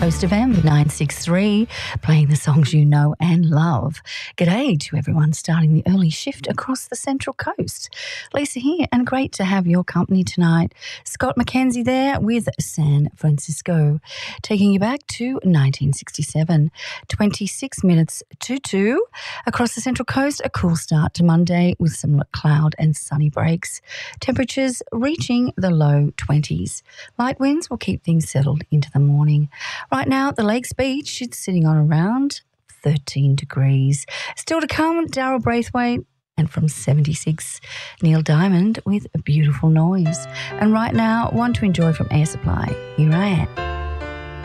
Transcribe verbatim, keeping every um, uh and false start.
Coast F M nine six three, playing the songs you know and love. G'day to everyone starting the early shift across the Central Coast. Lisa here, and great to have your company tonight. Scott McKenzie there with San Francisco, taking you back to nineteen sixty-seven. twenty-six minutes to two. Across the Central Coast, a cool start to Monday with some cloud and sunny breaks. Temperatures reaching the low twenties. Light winds will keep things settled into the morning. Right now, the Lakes Beach, it's sitting on around thirteen degrees. Still to come, Daryl Braithwaite, and from seventy-six, Neil Diamond with A Beautiful Noise. And right now, one to enjoy from Air Supply. Here I Am.